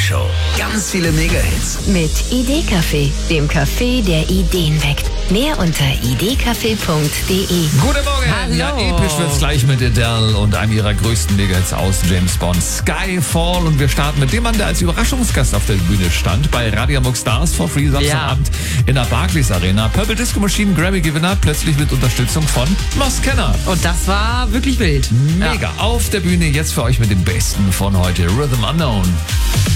Show. Ganz viele Mega-Hits. Mit Idee-Café, dem Café, der Ideen weckt. Mehr unter ideecafé.de. Guten Morgen! Hallo. Ja, episch wird's gleich mit Adele und einem ihrer größten Mega-Hits aus James Bond, Skyfall. Und wir starten mit dem Mann, der als Überraschungsgast auf der Bühne stand bei Radio Amok Stars for Free Samstagabend in der Barclays Arena. Purple Disco Machine Grammy-Gewinner, plötzlich mit Unterstützung von Moss Kenner. Und das war wirklich wild. Mega. Auf der Bühne jetzt für euch mit dem Besten von heute, Rhythm Unknown.